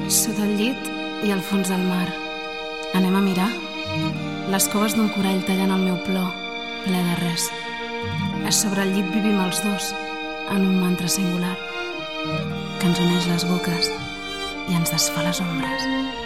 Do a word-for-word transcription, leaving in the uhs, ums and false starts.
Sota el llit i al fons del mar. Anem a mirar? Les coves d'un corall tallen el meu plor, ple de res. A sobre el llit vivim els dos, en un mantra singular, que ens uneix les boques i ens desfà les ombres.